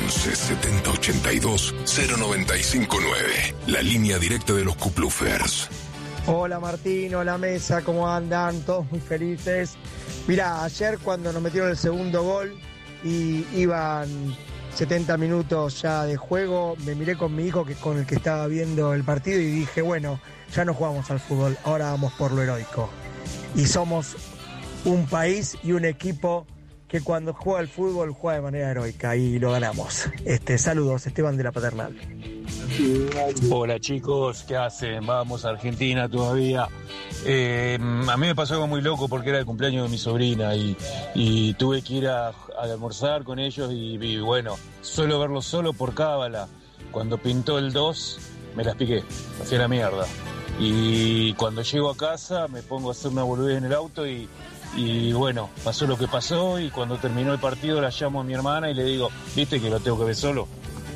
11 70 82 0959. La línea directa de los Cuplufers. Hola Martín, hola mesa, ¿cómo andan? Todos muy felices. Mirá, ayer cuando nos metieron el segundo gol y iban 70 minutos ya de juego, me miré con mi hijo, que con el que estaba viendo el partido, y dije, bueno, ya no jugamos al fútbol, ahora vamos por lo heroico. Y somos un país y un equipo que cuando juega al fútbol juega de manera heroica y lo ganamos. Saludos, Esteban de la Paternal. Hola chicos, ¿qué hacen? Vamos a Argentina todavía. A mí me pasó algo muy loco porque era el cumpleaños de mi sobrina y tuve que ir a almorzar con ellos y bueno, suelo verlos solo por cábala. Cuando pintó el 2 me las piqué, me fui a la mierda. Y cuando llego a casa me pongo a hacer una boludez en el auto y bueno, pasó lo que pasó, y cuando terminó el partido la llamo a mi hermana y le digo, ¿viste que lo tengo que ver solo?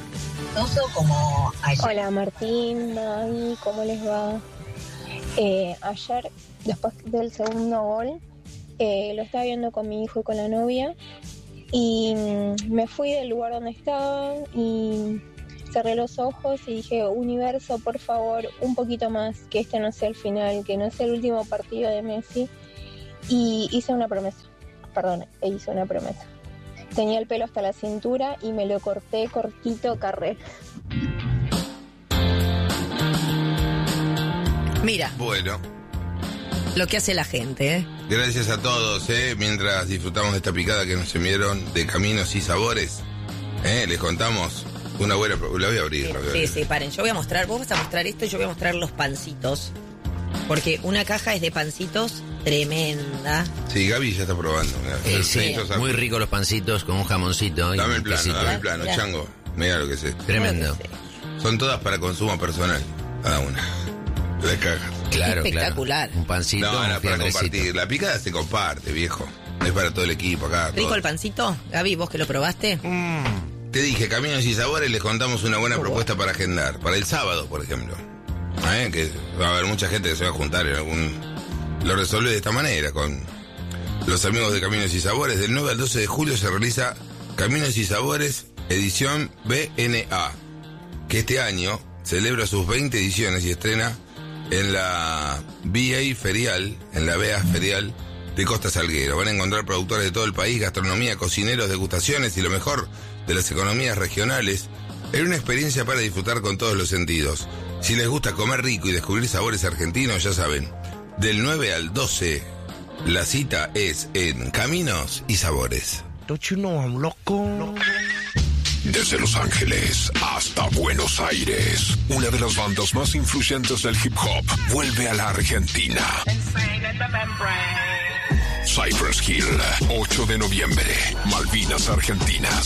Hola Martín, Maggie, ¿cómo les va? Ayer, después del segundo gol, lo estaba viendo con mi hijo y con la novia, y me fui del lugar donde estaba y cerré los ojos y dije, universo, por favor, un poquito más, que este no sea el final, que no sea el último partido de Messi. Y hice una promesa. Tenía el pelo hasta la cintura y me lo corté cortito, carré. Mira. Bueno. Lo que hace la gente, ¿eh? Gracias a todos, mientras disfrutamos de esta picada que nos enviaron de Caminos y Sabores. Les contamos una buena... La voy a abrir. Sí, paren. Yo voy a mostrar, vos vas a mostrar esto y yo voy a mostrar los pancitos. Porque una caja es de pancitos tremenda. Sí, Gaby ya está probando. Sí, muy rico los pancitos con un jamoncito. Dame el plano, Chango. Mira lo que es esto. Tremendo. Son todas para consumo personal, cada una. La caja. Claro, espectacular. Un pancito. No, para compartir. La picada se comparte, viejo. Es para todo el equipo acá. ¿Rico el pancito? Gaby, ¿vos que lo probaste? Te dije, Caminos y Sabores, les contamos una buena propuesta para agendar. Para el sábado, por ejemplo. Que va a haber mucha gente que se va a juntar en lo resuelve de esta manera con los amigos de Caminos y Sabores. Del 9 al 12 de julio se realiza Caminos y Sabores edición BNA, que este año celebra sus 20 ediciones y estrena en la BA Ferial, de Costa Salguero. Van a encontrar productores de todo el país, gastronomía, cocineros, degustaciones y lo mejor de las economías regionales en una experiencia para disfrutar con todos los sentidos. Si les gusta comer rico y descubrir sabores argentinos, ya saben, del 9 al 12, la cita es en Caminos y Sabores. Don't you know I'm loco? Desde Los Ángeles hasta Buenos Aires, una de las bandas más influyentes del hip hop vuelve a la Argentina. Cypress Hill, 8 de noviembre, Malvinas Argentinas.